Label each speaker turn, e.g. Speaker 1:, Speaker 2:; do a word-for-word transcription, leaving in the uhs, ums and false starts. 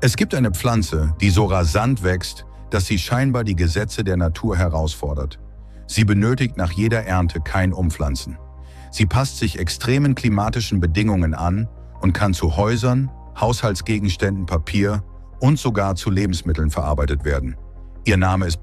Speaker 1: Es gibt eine Pflanze, die so rasant wächst, dass sie scheinbar die Gesetze der Natur herausfordert. Sie benötigt nach jeder Ernte kein Umpflanzen. Sie passt sich extremen klimatischen Bedingungen an und kann zu Häusern, Haushaltsgegenständen, Papier und sogar zu Lebensmitteln verarbeitet werden. Ihr Name ist